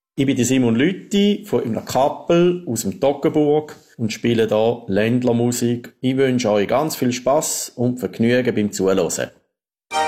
Ich bin Simon Lüthi von einer Kappel aus dem Toggenburg und spiele hier Ländlermusik. Ich wünsche euch ganz viel Spass und Vergnügen beim Zuhören.